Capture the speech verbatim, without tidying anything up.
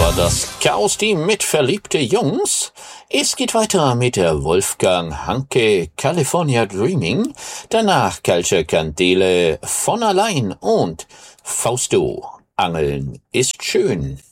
war das Chaos-Team mit verliebte Jungs. Es geht weiter mit der Wolfgang Hanke California Dreaming. Danach Calcia Candele von allein und Fausto. Angeln ist schön.